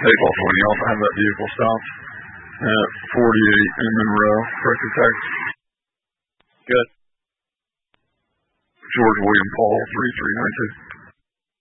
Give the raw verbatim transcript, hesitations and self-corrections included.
Hey, Paul twenty, you also have that vehicle stopped at forty-eight in Monroe. Correct your text. Good. George William Paul, three three nine two.